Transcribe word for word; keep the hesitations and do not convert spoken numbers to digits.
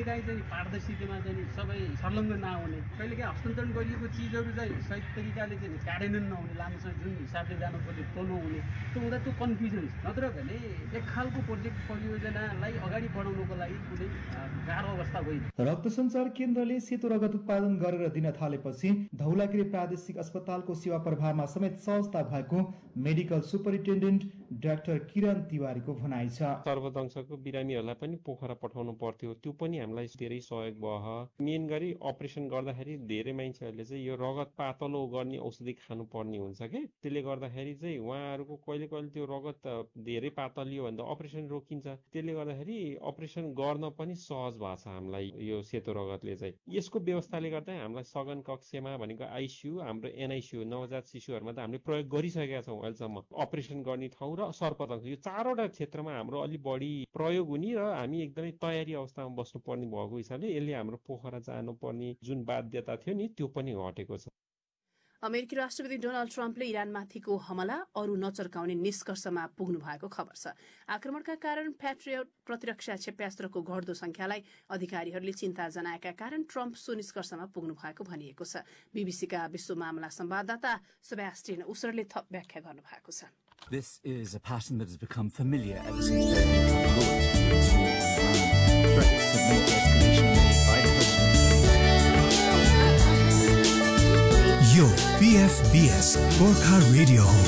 कहिलेकाहीँ चाहिँ पारदर्शितामा चाहिँ सबै संलग्न नहुने, कहिलेकाहीँ हस्तान्तरण गरिएको चिजहरू चाहिँ सही तरिकाले चाहिँ कार्यान्वयन नहुने, लामो समय जुन हिसाबले जानु पर्ने त्यो नहुने, त्यो हुँदा त्यो कन्फ्युजन छ। नत्र भने एक खालको प्रोजेक्ट परियोजनालाई अगाडि बढाउनको लागि कुनै गाह्रो अवस्था होइन। रक्त सञ्चार केन्द्रले सेतो रगत उत्पादन गरेर दिन थालेपछि धौलागिरी प्रादेशिक अस्पतालको सेवा प्रवाहमा समेत सहजता भएको मेडिकल सुपरिन्टेन्डेन्ट डाक्टर किरण तिवारीको भनाइ छ। सर्वदंशको बिरामीहरूलाई पनि पोखरा पठाउनु पर्थ्यो, त्यो पनि हामीलाई धेरै सहयोग भयो। मेन गरी अपरेसन गर्दाखेरि धेरै मान्छेहरूले चाहिँ यो रगत पातलो गर्ने औषधि खानुपर्ने हुन्छ कि, त्यसले गर्दाखेरि चाहिँ उहाँहरूको कहिले कहिले त्यो रगत धेरै पातलियो भने त अपरेसन रोकिन्छ। त्यसले गर्दाखेरि अपरेसन गर्न पनि सहज भएको छ हामीलाई यो सेतो रगतले चाहिँ। यसको व्यवस्थाले गर्दा हामीलाई सघन कक्षमा भनेको आइसियू, हाम्रो एनआइसियू नवजात शिशुहरूमा त हामीले प्रयोग गरिसकेका छौँ अहिलेसम्म। अपरेसन गर्ने ठाउँ र सर्पदंश यो चारवटा क्षेत्रमा हाम्रो अलि बढी प्रयोग हुने र हामी एकदमै तयारी अवस्थामा बस्नुपर्ने भएको हिसाबले यसले हाम्रो पोखरा जानुपर्ने जुन बाध्यता थियो नि त्यो पनि हटेको छ। अमेरिकी राष्ट्रपति डोनाल्ड ट्रम्पले इरानमाथिको हमला अरू नचर्काउने निष्कर्षमा पुग्नु भएको खबर छ। आक्रमणका कारण प्याट्रियट प्रतिरक्षा क्षेप्यास्त्रको घट्दो संख्यालाई अधिकारीहरूले चिन्ता जनाएका कारण ट्रम्प सो निष्कर्षमा पुग्नु भएको भनिएको छ। बीबीसीका विश्व मामला संवाददाता सेबास्टियन उसरले थप व्याख्या गर्नु भएको छ। This is a pattern that has become familiar ever since threats of major escalation made by the president. Yo P F B S Gorkha Radio